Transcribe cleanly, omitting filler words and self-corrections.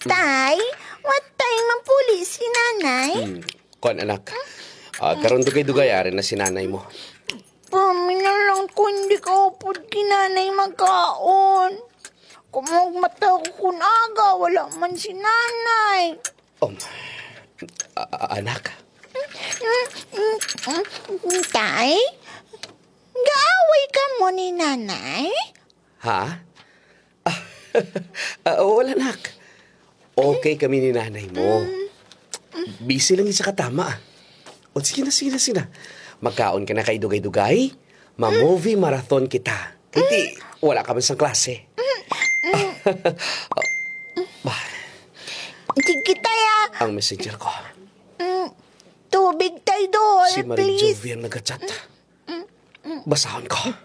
Tay, what time ang pulis si nanay? Kon anak, karon dugay-dugay ari na si nanay mo. Paminalang ko hindi ka upod kinanay magkaon. Kumagmata ko kun aga, wala man si nanay. Oh, anak, Tay, gaaway ka mo ni nanay? ha? Wala anak. Okay kami ni nanay mo. Busy lang sa katama. O sige na. Magkaon ka na kay dugay-dugay. Ma-movie marathon kita. Hindi, wala ka man sa klase. Sige taya, Ang messenger ko. tubig tay dol, Si Marie please. Jovian nag-chat. Basahon ko.